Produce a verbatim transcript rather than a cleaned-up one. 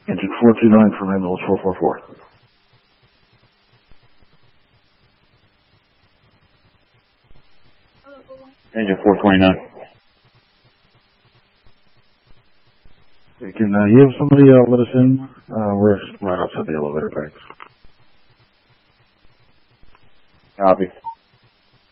Engine four two nine for ambulance four four four. Engine four twenty-nine. Can uh, you have somebody uh, let us in? Uh, we're right outside the elevator banks. Copy.